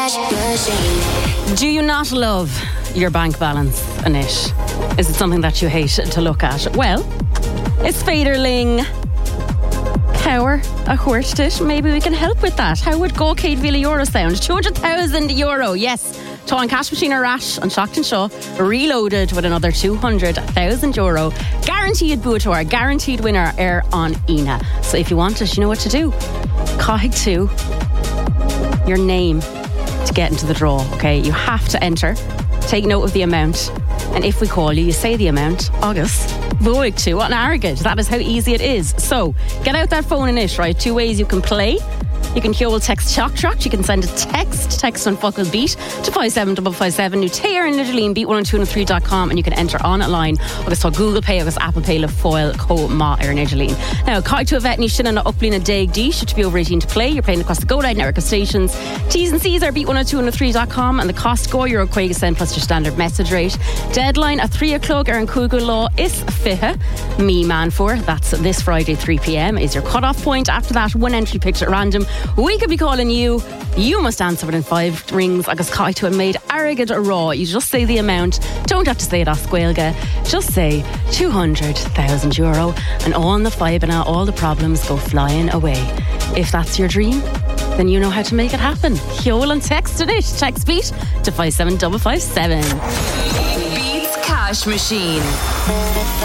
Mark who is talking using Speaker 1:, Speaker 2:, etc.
Speaker 1: Do you not love your bank balance, Anish? Is it something that you hate to look at? Well, it's Faderling Power a Huirtit. Maybe we can help with that. How would go Kate Villa Euro sound? €200,000. Yes. Tá an cash machine Arash on Shockton Shaw reloaded with another €200,000. Guaranteed buator, guaranteed winner on Ina. So if you want it, you know what to do. Caig to your name to get into the draw, okay? You have to enter. Take note of the amount. And if we call you, you say the amount. August. Voig to. What an arrogant. That is how easy it is. So, get out that phone in it, right? 2 ways you can play. You can hear text Shock Track. You can send a text on Fuckle Beat to 57557. Nu tear in Nidirlín, beat1023.com, and you can enter online. Agus tá Google Pay, agus Apple Pay le foil co ma Nidirlín. Now, Caig to a vet nishin and uplina dig D should be over 18 to play. You're playing across the Go Loud network of stations. T's and C's are beat1023.com, and the cost go euro quaig send plus your standard message rate. Deadline at 3 o'clock in Cougar Law is fihe. Me man for. That's this Friday 3 p.m. is your cut-off point. After that, one entry picked at random. We could be calling you. You must answer within 5 rings. Agus Caig to a made arrogant or raw. You just say the amount. Don't have to say it off Squelga. Just say €200,000, and on the five and all the problems go flying away. If that's your dream, then you know how to make it happen. Heol and text it. Text Beat to 57557.
Speaker 2: Beats Cash Machine.